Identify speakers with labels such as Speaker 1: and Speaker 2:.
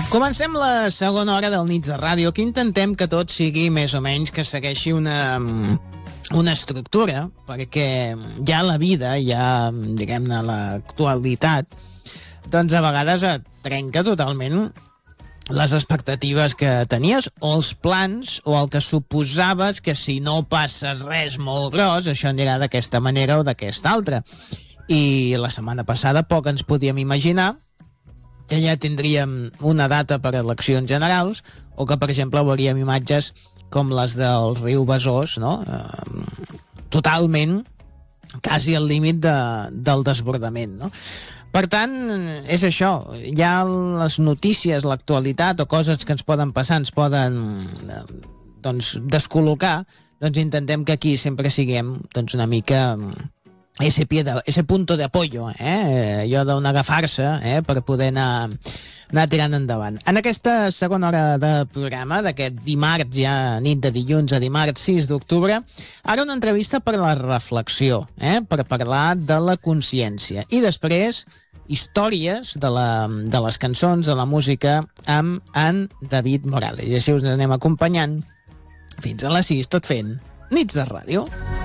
Speaker 1: Comencem la segona hora del Nits de Ràdio, que intentem que tot sigui més o menys que segueixi una estructura, perquè ja la vida, ja, diguem-ne, l'actualitat, doncs a vegades et trenca totalment les expectatives que tenies o els plans o el que suposaves que si no passa res molt gros, això anirà d'aquesta manera o d'aquesta altra. I la setmana passada poc ens podíem imaginar que ja tindríem una data per a eleccions generals o que, per exemple, veuríem imatges com les del riu Besòs, no? Totalment, quasi al límit del desbordament, no? Per tant, és això. Ja les notícies, l'actualitat o coses que ens poden passar ens poden descol·locar, doncs intentem que aquí sempre siguem una mica ese punto de apoyo, allò d'un agafar-se per poder anar tirant endavant. En aquesta segona hora de programa, d'aquest dimarts, ja nit de dilluns a dimarts 6 d'octubre, ara una entrevista per a la reflexió, per parlar de la consciència. I després, històries de les cançons, de la música, amb en David Morales. I així us anem acompanyant fins a les 6, tot fent Nits de Ràdio.